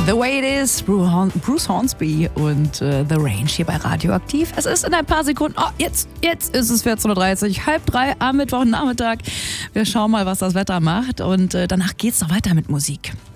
The Way It Is, Bruce Hornsby und The Range hier bei Radioaktiv. Es ist in ein paar Sekunden, jetzt ist es 14.30 Uhr, 14:30 am Mittwochnachmittag. Wir schauen mal, was das Wetter macht und danach geht's noch weiter mit Musik.